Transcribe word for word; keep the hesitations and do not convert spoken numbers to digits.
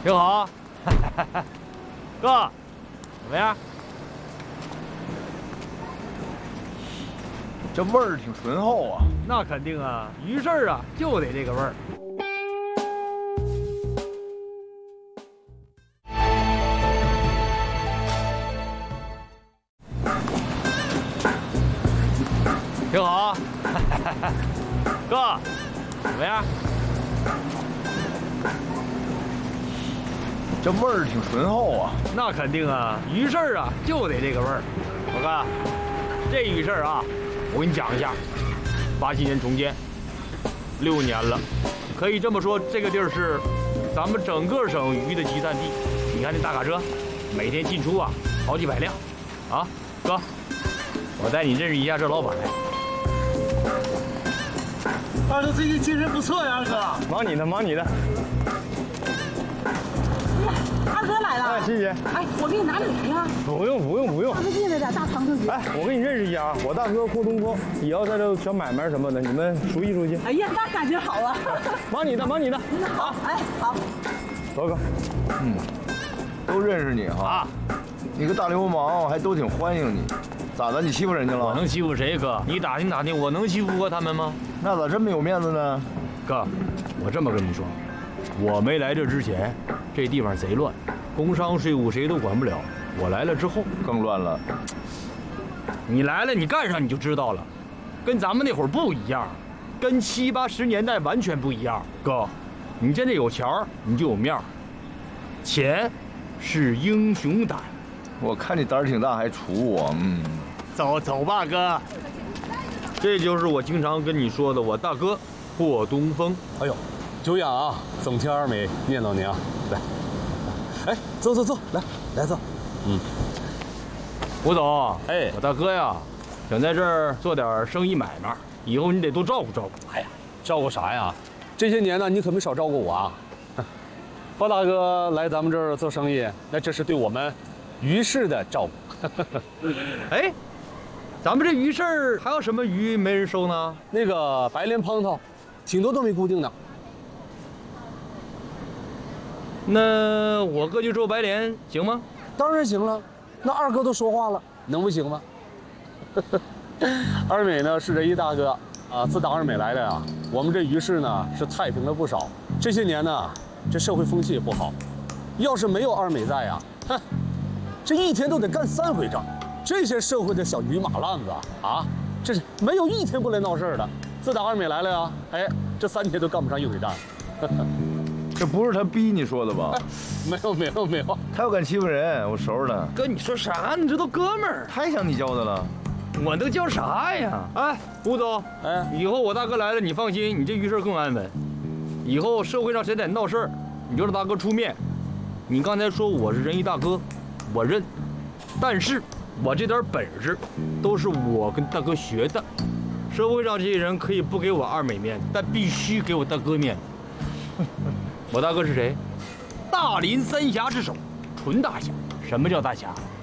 挺好。哥，怎么样？ 这味儿挺醇厚啊。 那肯定啊，鱼市啊就得这个味儿。挺好。哥，怎么样？ 这味儿挺醇厚啊。 那肯定啊，鱼市啊就得这个味儿。我哥，这鱼市啊，我给你讲一下，八七年重建，六年了，可以这么说，这个地儿是咱们整个省鱼的集散地。你看这大卡车，每天进出啊好几百辆，啊，哥，我带你认识一下这老板来。 二哥最近精神不错呀，二哥。 忙你的，忙你的。 二哥来了， 哎，谢谢。 哎，我给你拿礼呀。 不用，不用，不用。 大哥进来点，大长腿。 哎，我跟你认识一下啊，我大哥霍东坡，也要在这小买卖什么的，你们熟悉熟悉。 哎呀，那感情好啊。 忙你的，忙你的。 好，哎，好。 走哥。 嗯，都认识你哈。 啊， 你个大流氓，还都挺欢迎你。咋的？你欺负人家了？ 我能欺负谁，哥？你打听打听，我能欺负过他们吗？ 那咋这么有面子呢？ 哥，我这么跟你说，我没来这之前，这地方贼乱，工商税务谁都管不了。我来了之后更乱了。 你来了，你干上你就知道了，跟咱们那会儿不一样，跟七八十年代完全不一样。哥，你真的有钱儿，你就有面儿，钱是英雄胆。 我看你胆儿挺大，还杵我，嗯。 走走吧，哥。这就是我经常跟你说的，我大哥霍东风。 哎呦，久仰啊，总听二美念叨您啊，来，哎，坐坐坐，来来坐，嗯， 胡总， 哎我大哥呀，想在这儿做点生意买卖，以后你得多照顾照顾。 哎呀，照顾啥呀？这些年呢，你可没少照顾我啊。包大哥来咱们这儿做生意，那这是对我们鱼市的照顾。 哎，咱们这鱼市儿还有什么鱼没人收呢？ 那个白莲蓬头，挺多都没固定的。 那我哥就做白莲行吗？ 当然行了，那二哥都说话了，能不行吗？二美呢是人一大哥啊，自打二美来了呀，我们这鱼市呢是太平了不少。这些年呢，这社会风气也不好，要是没有二美在呀，哼，这一天都得干三回仗。这些社会的小鱼马烂子啊，这是没有一天不来闹事的。自打二美来了呀，哎，这三天都干不上一回仗。 这不是他逼你说的吧？ 没有没有没有， 他要敢欺负人，我收拾他。 哥，你说啥？你这都哥们儿， 太像你教的了。 我能叫啥呀？哎，胡总， 哎， 以后我大哥来了，你放心，你这鱼市更安稳。以后社会上谁在闹事儿，你就让大哥出面。你刚才说我是仁义大哥，我认，但是我这点本事都是我跟大哥学的。社会上这些人可以不给我二美面子，但必须给我大哥面子。我大哥是谁？大林三峡之首，纯大侠。什么叫大侠？